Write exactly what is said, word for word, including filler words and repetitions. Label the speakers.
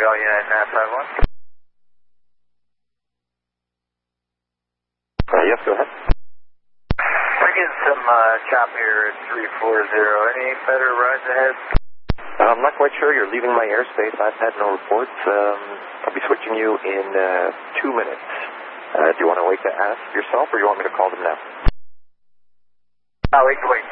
Speaker 1: Seagull United nine five one.
Speaker 2: Uh, yes, go ahead.
Speaker 1: We're getting some uh, chop here at three four zero. Any better rides ahead?
Speaker 2: I'm not quite sure. You're leaving my airspace. I've had no reports. Um, I'll be switching you in uh, two minutes. Uh, do you want to wait to ask yourself, or do you want me to call them now?
Speaker 1: Oh, we can wait.